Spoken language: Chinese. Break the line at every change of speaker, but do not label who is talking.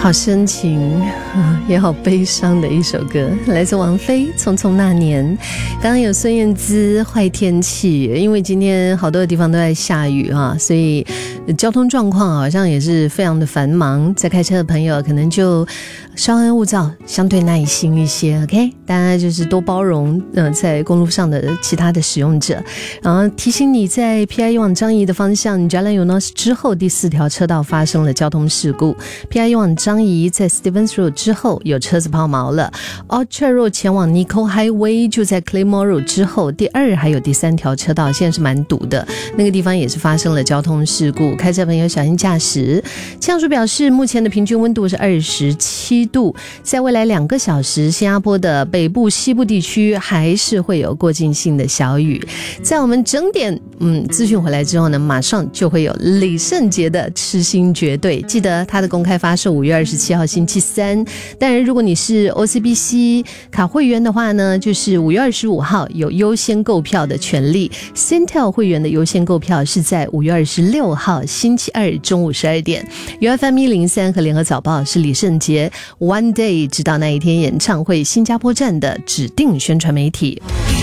好深情也好悲伤的一首歌，来自王菲《匆匆那年》。刚刚有孙燕姿坏天气，因为今天好多的地方都在下雨所以交通状况好像也是非常的繁忙，在开车的朋友可能就稍安勿躁，相对耐心一些 OK， 大家就是多包容在公路上的其他的使用者。然后提醒你，在 PIE 往张仪的方向 Jalan Eunos 之后第4条车道发生了交通事故， PIE 往张仪在 Stevens Road 之后有车子抛锚了， Orchard Road 前往 Nico Highway 就在 Claymore Road 之后第2还有第3条车道现在是蛮堵的，那个地方也是发生了交通事故，开车朋友小心驾驶。气象署表示，目前的平均温度是27度，在未来2个小时新加坡的北部西部地区还是会有过境性的小雨。在我们整点资讯回来之后呢，马上就会有李圣杰的痴心绝对，记得他的公开发售5月27号星期三，当然如果你是 OCBC 卡会员的话呢，就是5月25号有优先购票的权利， Singtel 会员的优先购票是在5月26号星期二中午12点。 UFM103 和联合早报是李圣杰 One Day 直到那一天演唱会新加坡站的指定宣传媒体。